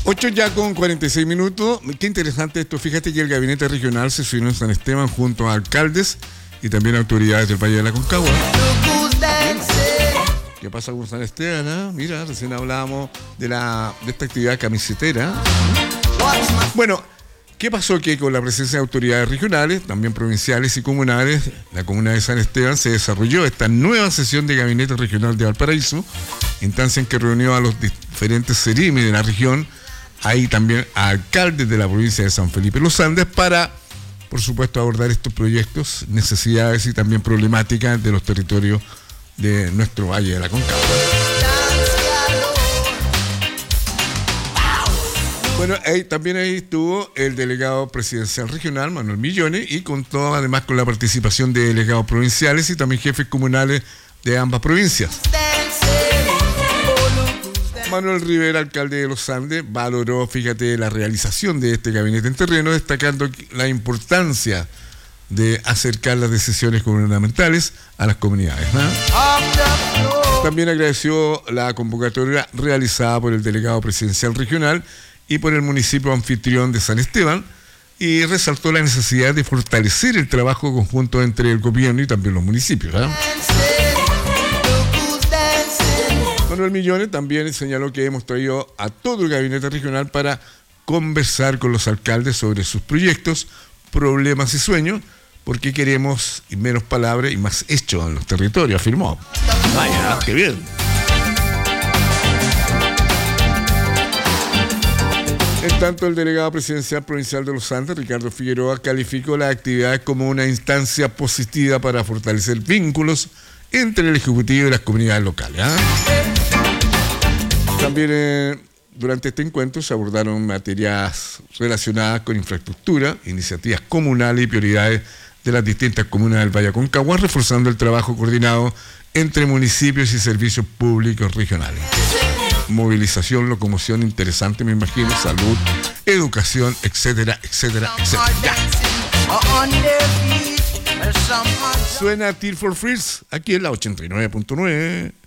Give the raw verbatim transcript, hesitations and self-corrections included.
ocho ya con cuarenta y seis minutos. Qué interesante esto. Fíjate que el gabinete regional se unió en San Esteban junto a alcaldes y también autoridades del Valle de la Concagua. ¿Qué pasa con San Esteban? ¿Eh? Mira, recién hablábamos de, la, de esta actividad camisetera. Bueno, ¿qué pasó? Que con la presencia de autoridades regionales, también provinciales y comunales, la comuna de San Esteban se desarrolló esta nueva sesión de Gabinete Regional de Valparaíso, instancia en que reunió a los diferentes serimi de la región, ahí también a alcaldes de la provincia de San Felipe Los Andes, para, por supuesto, abordar estos proyectos, necesidades y también problemáticas de los territorios de nuestro Valle de la Concagua. Bueno, ahí, también ahí estuvo el delegado presidencial regional, Manuel Millones, y contó además con la participación de delegados provinciales y también jefes comunales de ambas provincias. Manuel Rivera, alcalde de Los Andes, valoró, fíjate, la realización de este gabinete en terreno, destacando la importancia de acercar las decisiones gubernamentales a las comunidades, ¿no? También agradeció la convocatoria realizada por el delegado presidencial regional y por el municipio anfitrión de San Esteban, y resaltó la necesidad de fortalecer el trabajo conjunto entre el gobierno y también los municipios, ¿eh? Manuel Millones también señaló que hemos traído a todo el gabinete regional para conversar con los alcaldes sobre sus proyectos, problemas y sueños, porque queremos menos palabras y más hechos en los territorios, afirmó. Vaya, qué bien. En tanto, el delegado presidencial provincial de Los Andes, Ricardo Figueroa, calificó la actividad como una instancia positiva para fortalecer vínculos entre el Ejecutivo y las comunidades locales, ¿eh? También eh, durante este encuentro se abordaron materias relacionadas con infraestructura, iniciativas comunales y prioridades de las distintas comunas del Valle Aconcagua, reforzando el trabajo coordinado entre municipios y servicios públicos regionales. Movilización, locomoción interesante, me imagino, salud, educación, etcétera, etcétera, etcétera. Ya. Suena Tears for Fears aquí en la ochenta y nueve punto nueve.